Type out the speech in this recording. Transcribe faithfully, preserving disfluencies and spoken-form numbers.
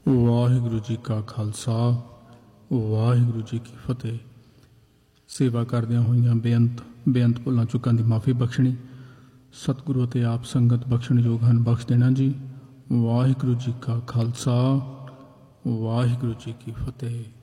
ਵਾਹਿਗੁਰੂ ਜੀ ਕਾ ਖਾਲਸਾ ਵਾਹਿਗੁਰੂ ਜੀ ਕੀ ਫਤਿਹ। ਸੇਵਾ ਕਰਦਿਆਂ ਹੋਈਆਂ ਬੇਅੰਤ ਬੇਅੰਤ ਭੁੱਲਾਂ ਚੁੱਕਾਂ ਦੀ ਮਾਫੀ ਬਖਸ਼ਣੀ। ਸਤਿਗੁਰੂ ਅਤੇ ਆਪ ਸੰਗਤ ਬਖਸ਼ਣਯੋਗ ਹਨ, ਬਖਸ਼ ਦੇਣਾ ਜੀ। ਵਾਹਿਗੁਰੂ ਜੀ ਕਾ ਖਾਲਸਾ ਵਾਹਿਗੁਰੂ ਜੀ ਕੀ ਫਤਿਹ।